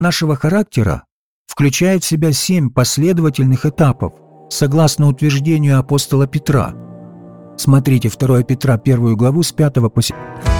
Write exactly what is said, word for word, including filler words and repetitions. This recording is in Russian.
нашего характера включает в себя семь последовательных этапов, согласно утверждению апостола Петра. Смотрите второе Петра, первую главу, с пятого по седьмой.